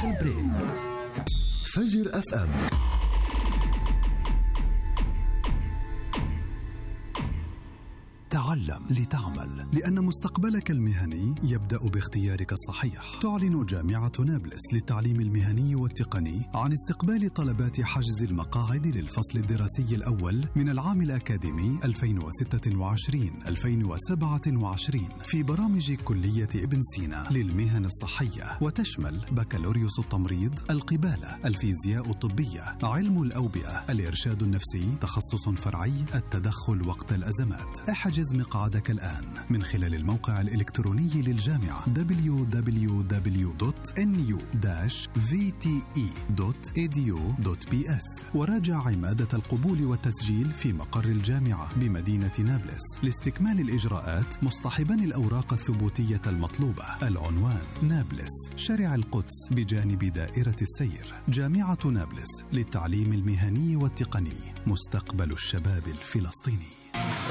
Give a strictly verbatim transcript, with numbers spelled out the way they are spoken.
كوميرشال بريك. فجر اف ام. تعلم لتعمل، لأن مستقبلك المهني يبدأ باختيارك الصحيح. تعلن جامعة نابلس للتعليم المهني والتقني عن استقبال طلبات حجز المقاعد للفصل الدراسي الأول من العام الأكاديمي ألفين وستة وعشرين ألفين وسبعة وعشرين في برامج كلية ابن سينا للمهن الصحية، وتشمل بكالوريوس التمريض، القبالة، الفيزياء الطبية، علم الأوبئة، الإرشاد النفسي، تخصص فرعي التدخل وقت الأزمات. احجز مقعدك الآن من خلال الموقع الإلكتروني للجامعة دبليو دبليو دبليو دوت إن يو داش في تي إي دوت إي دي يو دوت بي إس، وراجع عمادة القبول والتسجيل في مقر الجامعة بمدينة نابلس لاستكمال الإجراءات، مصطحبا الأوراق الثبوتية المطلوبة. العنوان: نابلس، شارع القدس بجانب دائرة السير. جامعة نابلس للتعليم المهني والتقني، مستقبل الشباب الفلسطيني.